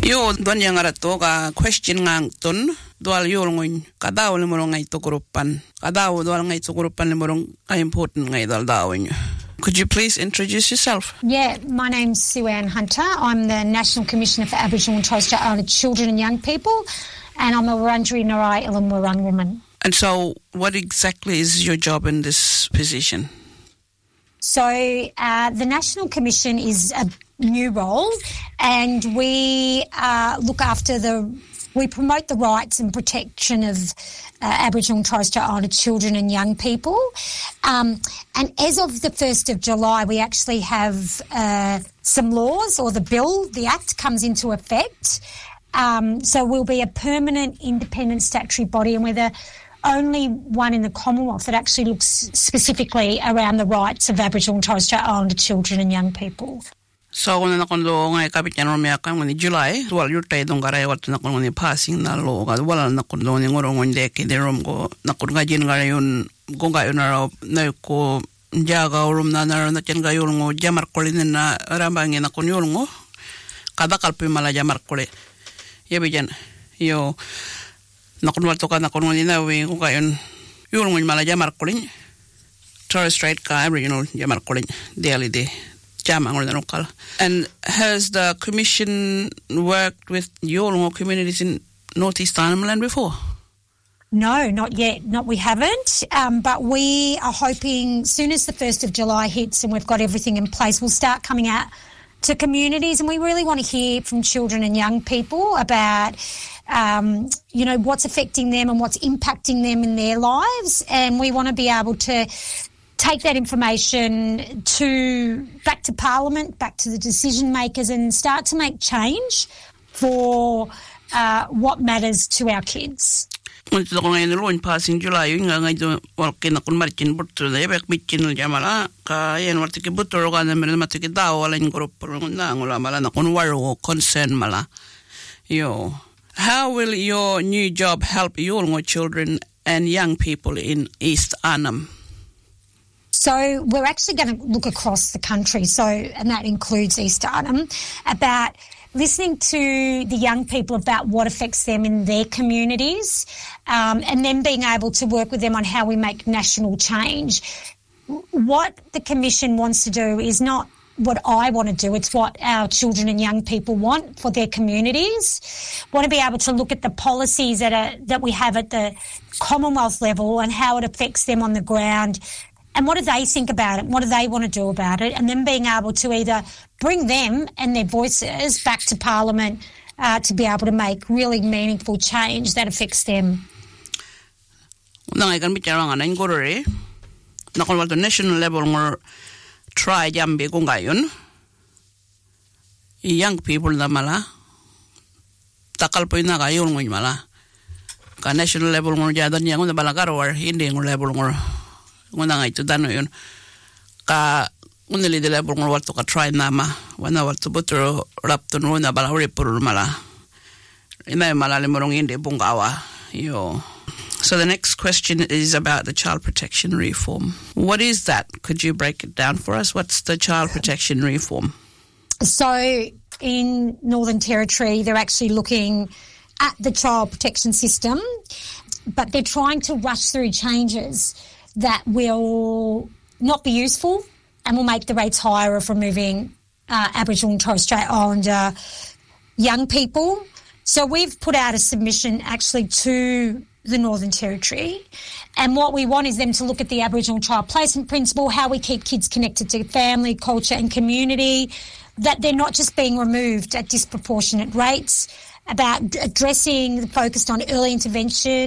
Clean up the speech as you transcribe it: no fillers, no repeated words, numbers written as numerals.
Yo don yang arato ka question ngang ton dual yolngon kadaw le morong ngai to grupan kadaw dual ngai to grupan le morong ka important ngai dal dawin. Could you please introduce yourself? Yeah, my name's Sue Ann Hunter. I'm the National Commissioner for Aboriginal and Torres Strait Islander Children and Young People, and I'm a Wurundjeri Ngarai Ilim Wurrung woman. And so what exactly is your job in this position? So the National Commission is a new role, and we look after we promote the rights and protection of Aboriginal and Torres Strait Islander children and young people. And as of the 1st of July, we actually have some laws, or the Act comes into effect. So we'll be a permanent independent statutory body, and we're the only one in the Commonwealth that actually looks specifically around the rights of Aboriginal and Torres Strait Islander children and young people. So when nakon lo ngai kapit yan romya kan ngani July wal yurtay dong garay wat nakon ngani passing na lo ga wala nakon lo ni ngorong nde ke de rom go nakon ga jin garay yun go ga yun na ko jaga rom na chen ga yul ngo jamar kolin na rambangi nakon yul ngo kada kalpi mala jamar kole yebijan yo nakon wal to ka nakon ngani na we go ga yun yul ngo mala jamar kolin Torres Strait ka Aboriginal jamar kolin daily day. And has the Commission worked with Yolngu communities in Northeast Arnhem Land before? No, not yet. We haven't. But we are hoping soon as the 1st of July hits and we've got everything in place, we'll start coming out to communities, and we really want to hear from children and young people about what's affecting them and what's impacting them in their lives, and we want to be able to take that information back to Parliament, back to the decision makers, and start to make change for what matters to our kids. Passing July, you know, working on Martin Butter, the Ebek Mitchin Jamala, Kayan Martiki Butter, and the Matiki Dao, and Group Malana on Waro concern Mala. How will your new job help your children and young people in East Arnhem? So we're actually going to look across the country, and that includes East Arnhem, about listening to the young people about what affects them in their communities, and then being able to work with them on how we make national change. What the Commission wants to do is not what I want to do, it's what our children and young people want for their communities. Want to be able to look at the policies that we have at the Commonwealth level and how it affects them on the ground. And what do they think about it? What do they want to do about it? And then being able to either bring them and their voices back to Parliament to be able to make really meaningful change that affects them. National level more try jambe kungayon. Young people na mala takal po na kayo ng mala. Ka national level more jadan yang na balagaro or hindi ng level more. Nguna nga ito dano yun ka unili de level mo wato ka try nama wana wato butro rapton na balawri puro mala ina malale morong indi bungawa yo. So the next question is about the child protection reform. What is that? Could you break it down for us? What's the child protection reform? So in Northern Territory they're actually looking at the child protection system, but they're trying to rush through changes that will not be useful and will make the rates higher of removing Aboriginal and Torres Strait Islander young people. So we've put out a submission actually to the Northern Territory, and what we want is them to look at the Aboriginal child placement principle, how we keep kids connected to family, culture and community, that they're not just being removed at disproportionate rates, about addressing, focused on early intervention,